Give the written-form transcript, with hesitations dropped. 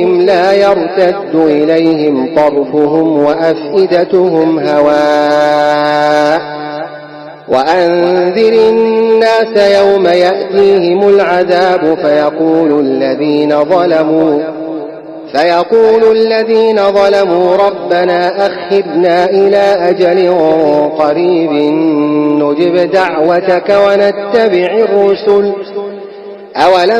لا يرتد إليهم طرفهم وأفئدتهم هواء وأنذر الناس يوم يأتيهم العذاب فيقول الذين ظلموا ربنا أخرنا إلى أجل قريب نجب دعوتك ونتبع الرسل أولم